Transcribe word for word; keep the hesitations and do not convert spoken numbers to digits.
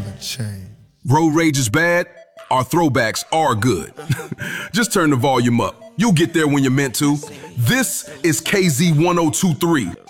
never change. Road rage is bad, our throwbacks are good. Just turn the volume up. You'll get there when you're meant to. This is K Z ten twenty-three,